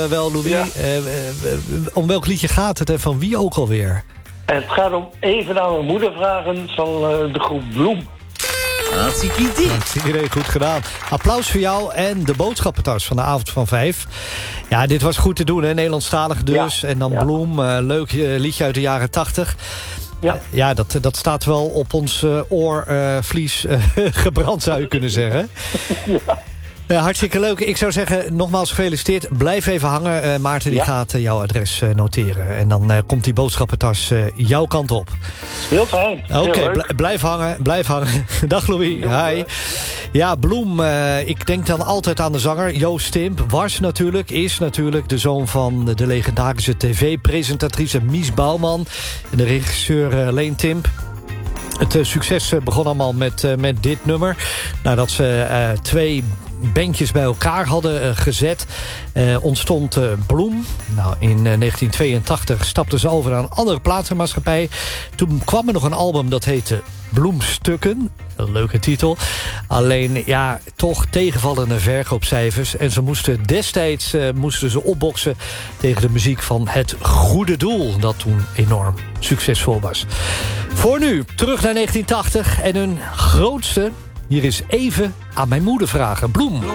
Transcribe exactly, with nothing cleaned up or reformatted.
wel, Louis. Ja. Uh, uh, uh, om welk liedje gaat het en van wie ook alweer? Het gaat om Even aan mijn moeder vragen van uh, de groep Bloem. Hartstikke idee. Iedereen goed gedaan. Applaus voor jou en de boodschappentas van de avond van vijf. Ja, dit was goed te doen, hè? Nederlandstalig dus. Ja. En dan ja. Bloem, uh, leuk uh, liedje uit de jaren tachtig. Ja, uh, ja dat, dat staat wel op ons uh, oorvlies uh, uh, gebrand, zou je kunnen zeggen. Ja. Uh, hartstikke leuk. Ik zou zeggen, nogmaals gefeliciteerd. Blijf even hangen. Uh, Maarten die ja. gaat uh, jouw adres uh, noteren. En dan uh, komt die boodschappentas uh, jouw kant op. Heel fijn. Oké, okay, bl- blijf hangen. Blijf hangen. Dag Louis. Hi. Ja, Bloem. Uh, ik denk dan altijd aan de zanger Joost Timp. Was natuurlijk, is natuurlijk de zoon van de legendarische tv-presentatrice Mies Bouwman. En de regisseur uh, Leen Timp. Het uh, succes uh, begon allemaal met, uh, met dit nummer. Nadat ze uh, twee bandjes bij elkaar hadden uh, gezet, uh, ontstond uh, Bloem. Nou, in uh, negentien tweeëntachtig stapten ze over naar een andere platenmaatschappij. Toen kwam er nog een album dat heette Bloemstukken. Een leuke titel. Alleen, ja, toch tegenvallende verkoopcijfers. En ze moesten destijds uh, moesten ze opboksen tegen de muziek van Het Goede Doel, dat toen enorm succesvol was. Voor nu, terug naar negentien tachtig en hun grootste. Hier is Even aan mijn moeder vragen. Bloem.